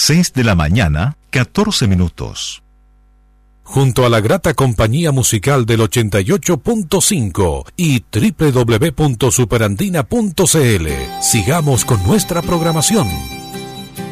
6 de la mañana, 14 minutos. Junto a la grata compañía musical del 88.5 y www.superandina.cl, sigamos con nuestra programación.